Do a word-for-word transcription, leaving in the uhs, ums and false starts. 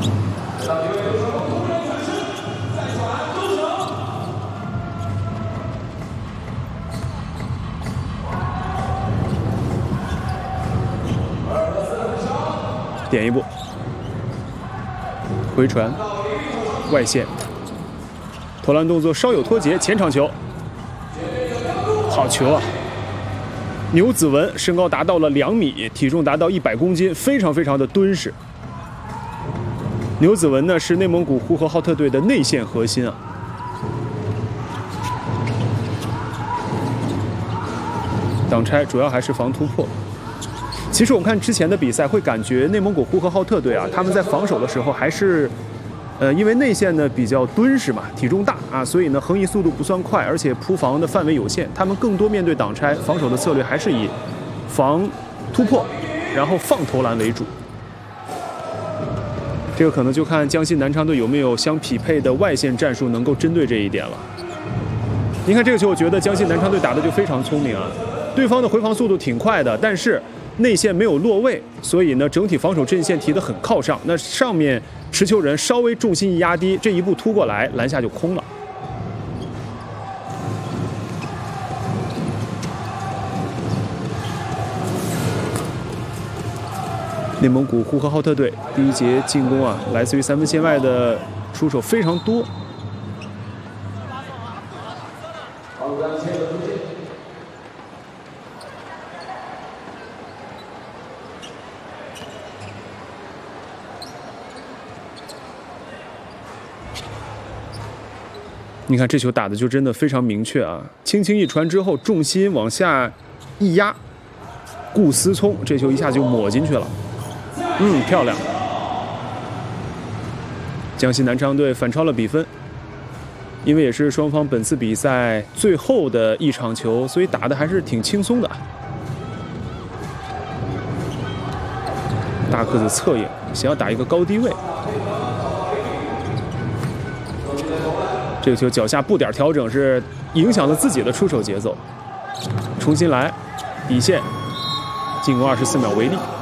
点一步，回传，外线，投篮动作稍有脱节，前场球，好球啊！牛子文身高达到了两米，体重达到一百公斤，非常非常的敦实。牛子文呢是内蒙古呼和浩特队的内线核心啊。挡拆主要还是防突破。其实我看之前的比赛，会感觉内蒙古呼和浩特队啊，他们在防守的时候还是，呃，因为内线呢比较敦实嘛，体重大啊，所以呢横移速度不算快，而且扑防的范围有限，他们更多面对挡拆防守的策略还是以防突破，然后放投篮为主。这个可能就看江西南昌队有没有相匹配的外线战术，能够针对这一点了。您看这个球，我觉得江西南昌队打的就非常聪明啊，对方的回防速度挺快的，但是内线没有落位，所以呢，整体防守阵线提得很靠上。那上面持球人稍微重心一压低，这一步突过来，篮下就空了。内蒙古呼和浩特队第一节进攻啊，来自于三分线外的出手非常多。你看这球打的就真的非常明确啊！轻轻一传之后，重心往下一压，顾思聪这球一下就抹进去了。嗯，漂亮！江西南昌队反超了比分，因为也是双方本次比赛最后的一场球，所以打的还是挺轻松的。大个子侧影，想要打一个高低位。这个球脚下步点调整是影响了自己的出手节奏，重新来，底线，进攻二十四秒为例。